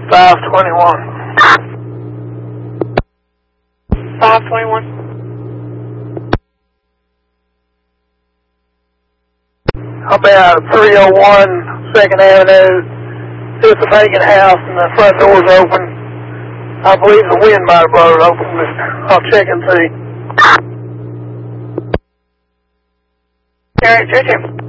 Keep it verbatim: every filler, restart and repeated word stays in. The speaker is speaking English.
five twenty-one. five twenty-one. I'll be out at three oh one second Avenue. It's a vacant house and the front door's open. I believe the wind might have brought it open, but I'll check and see. Alright, check him.